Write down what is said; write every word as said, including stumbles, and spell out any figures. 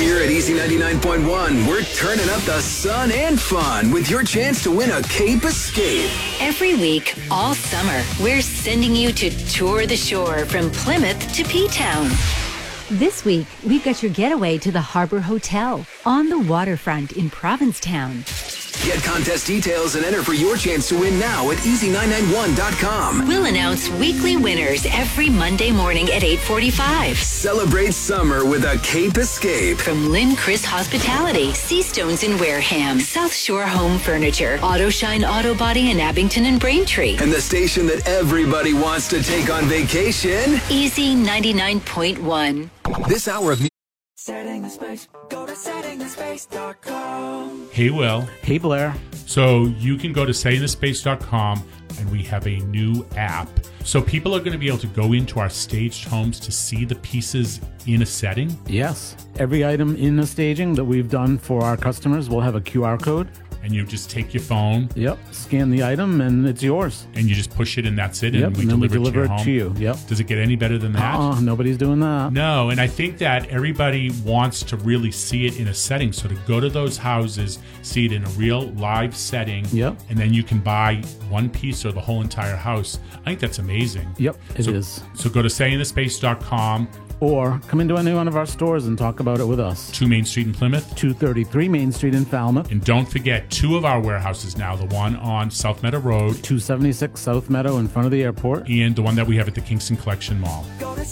Here at Easy ninety-nine point one, we're turning up the sun and fun with your chance to win a Cape Escape. Every week, all summer, we're sending you to tour the shore from Plymouth to P-Town. This week, we've got your getaway to the Harbor Hotel on the waterfront in Provincetown. Get contest details and enter for your chance to win now at easy nine nine one dot com. We'll announce weekly winners every Monday morning at eight forty-five. Celebrate summer with a Cape Escape. From Lynn Chris Hospitality, Seastones in Wareham, South Shore Home Furniture, Auto Shine Auto Body in Abington and Braintree. And the station that everybody wants to take on vacation. Easy ninety-nine point one. This hour of Setting the space. Go to setting the space dot com. Hey, Will. Hey, Blair. So you can go to setting the space dot com, and we have a new app. So people are going to be able to go into our staged homes to see the pieces in a setting? Yes. Every item in the staging that we've done for our customers will have a Q R code. And you just take your phone. Yep. Scan the item, and it's yours. And you just push it, and that's it. Yep. And we and then deliver, we deliver it to, your it to you. Yep. Does it get any better than that? Uh-uh, nobody's doing that. No, and I think that everybody wants to really see it in a setting. So to go to those houses, see it in a real live setting, yep. and then you can buy one piece or the whole entire house. I think that's amazing. Yep, it so, is. So go to setting the space dot com. Or come into any one of our stores and talk about it with us. two Main Street in Plymouth. two thirty-three Main Street in Falmouth. And don't forget two of our warehouses now. The one on South Meadow Road. two seventy-six South Meadow in front of the airport. And the one that we have at the Kingston Collection Mall. Go to